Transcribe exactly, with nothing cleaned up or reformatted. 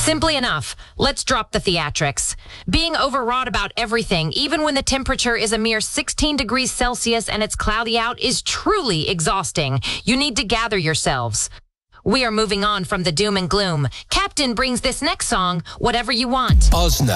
Simply enough, let's drop the theatrics. Being overwrought about everything, even when the temperature is a mere sixteen degrees Celsius and it's cloudy out, is truly exhausting. You need to gather yourselves. We are moving on from the doom and gloom. Captain brings this next song, Whatever You Want. Ozna.